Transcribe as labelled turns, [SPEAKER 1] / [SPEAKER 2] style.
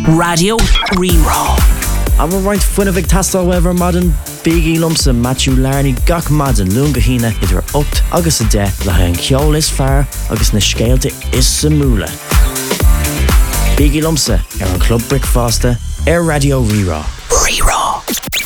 [SPEAKER 1] Radio Rerá.
[SPEAKER 2] I'm right fuin of tastal wever modern Biggie Lumsa Matthew Larney gach madan lunga hina idir ocht agus a de le an ceol is fear agus na scéalte is samúla. Biggie Lumsa an Club Brick Foster Radio Rerá.